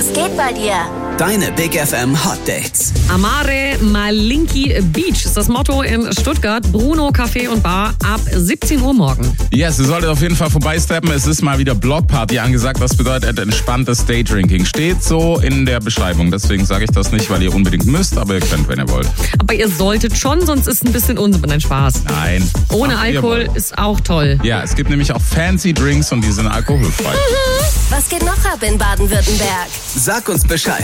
geht bei dir? Deine Big FM Hot Dates. Amare Malinki Beach ist das Motto in Stuttgart. Bruno Café und Bar ab 17 Uhr morgen. Yes, ihr solltet auf jeden Fall vorbeisteppen. Es ist mal wieder Blockparty angesagt. Das bedeutet entspanntes Daydrinking. Steht so in der Beschreibung. Deswegen sage ich das nicht, weil ihr unbedingt müsst, aber ihr könnt, wenn ihr wollt. Aber ihr solltet schon, sonst ist ein bisschen Unsinn. Ein Spaß. Nein. Ohne Alkohol ist auch toll. Ja, es gibt nämlich auch fancy Drinks und die sind alkoholfrei. Was geht noch ab in Baden-Württemberg? Sag uns Bescheid.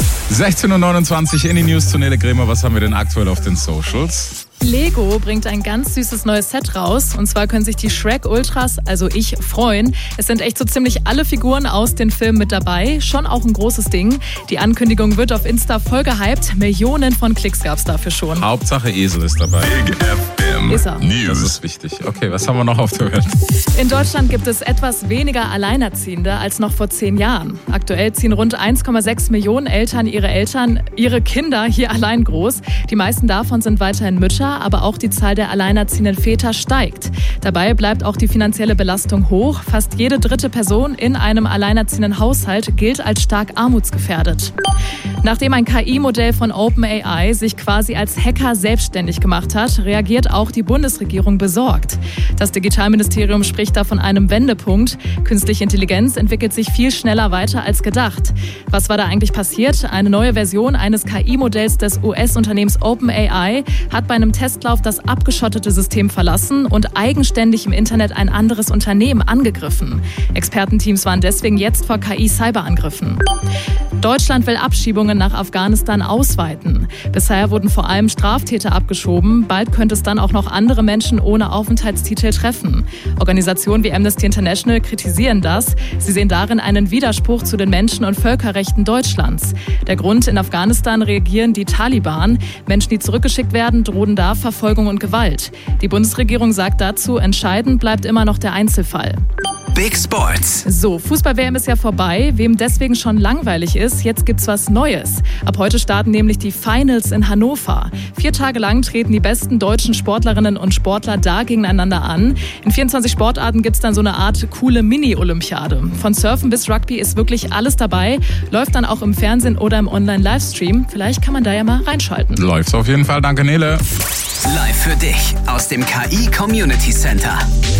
16.29 Uhr in die News zu Nele Grämer. Was haben wir denn aktuell auf den Socials? Lego bringt ein ganz süßes neues Set raus. Und zwar können sich die Shrek Ultras, also ich, freuen. Es sind echt so ziemlich alle Figuren aus den Filmen mit dabei. Schon auch ein großes Ding. Die Ankündigung wird auf Insta voll gehypt. Millionen von Klicks gab es dafür schon. Hauptsache Esel ist dabei. Big FM Ist er. News. Das ist wichtig. Okay, was haben wir noch auf der Welt? In Deutschland gibt es etwas weniger Alleinerziehende als noch vor 10 Jahren. Aktuell ziehen rund 1,6 Millionen Eltern ihre Kinder hier allein groß. Die meisten davon sind weiterhin Mütter, aber auch die Zahl der alleinerziehenden Väter steigt. Dabei bleibt auch die finanzielle Belastung hoch. Fast jede dritte Person in einem alleinerziehenden Haushalt gilt als stark armutsgefährdet. Nachdem ein KI-Modell von OpenAI sich quasi als Hacker selbstständig gemacht hat, reagiert auch die Bundesregierung besorgt. Das Digitalministerium spricht da von einem Wendepunkt. Künstliche Intelligenz entwickelt sich viel schneller weiter als gedacht. Was war da eigentlich passiert? Eine neue Version eines KI-Modells des US-Unternehmens OpenAI hat bei einem Testlauf das abgeschottete System verlassen und eigenständig im Internet ein anderes Unternehmen angegriffen. Expertenteams waren deswegen jetzt vor KI-Cyberangriffen. Deutschland will Abschiebungen nach Afghanistan ausweiten. Bisher wurden vor allem Straftäter abgeschoben. Bald könnte es dann auch noch andere Menschen ohne Aufenthaltstitel treffen. Organisationen wie Amnesty International kritisieren das. Sie sehen darin einen Widerspruch zu den Menschen- und Völkerrechten Deutschlands. Der Grund: in Afghanistan regieren die Taliban. Menschen, die zurückgeschickt werden, drohen da Verfolgung und Gewalt. Die Bundesregierung sagt dazu, entscheidend bleibt immer noch der Einzelfall. Big Sports. So, Fußball-WM ist ja vorbei. Wem deswegen schon langweilig ist, jetzt gibt's was Neues. Ab heute starten nämlich die Finals in Hannover. 4 Tage lang treten die besten deutschen Sportlerinnen und Sportler da gegeneinander an. In 24 Sportarten gibt's dann so eine Art coole Mini-Olympiade. Von Surfen bis Rugby ist wirklich alles dabei. Läuft dann auch im Fernsehen oder im Online-Livestream. Vielleicht kann man da ja mal reinschalten. Läuft auf jeden Fall. Danke, Nele. Live für dich aus dem KI Community Center.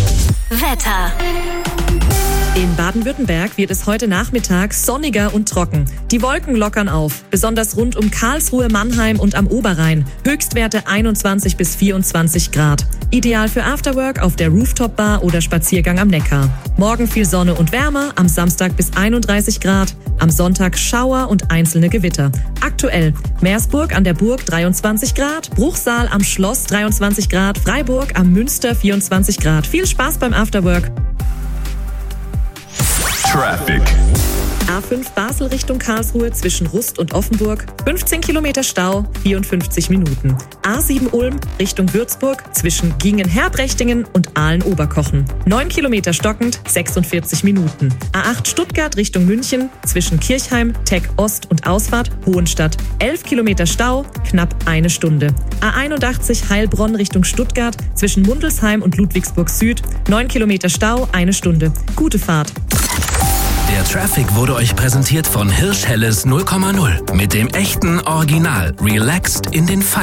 Wetter. In Baden-Württemberg wird es heute Nachmittag sonniger und trocken. Die Wolken lockern auf, besonders rund um Karlsruhe, Mannheim und am Oberrhein. Höchstwerte 21 bis 24 Grad. Ideal für Afterwork auf der Rooftop-Bar oder Spaziergang am Neckar. Morgen viel Sonne und Wärme, am Samstag bis 31 Grad. Am Sonntag Schauer und einzelne Gewitter. Aktuell Meersburg an der Burg 23 Grad, Bruchsal am Schloss 23 Grad, Freiburg am Münster 24 Grad. Viel Spaß beim Afterwork. Traffic. A5 Basel Richtung Karlsruhe zwischen Rust und Offenburg, 15 Kilometer Stau, 54 Minuten. A7 Ulm Richtung Würzburg zwischen Gingen-Herbrechtingen und Aalen-Oberkochen, 9 Kilometer stockend, 46 Minuten. A8 Stuttgart Richtung München zwischen Kirchheim, Tech Ost und Ausfahrt Hohenstadt, 11 Kilometer Stau, knapp 1 Stunde. A81 Heilbronn Richtung Stuttgart zwischen Mundelsheim und Ludwigsburg Süd, 9 Kilometer Stau, 1 Stunde. Gute Fahrt. Der Traffic wurde euch präsentiert von Hirsch Helles 0,0 mit dem echten Original Relaxed in den Feiern.